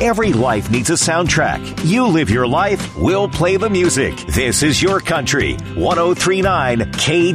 Every life needs a soundtrack. You live your life, we'll play the music. This is your country. 103.9 KDWN.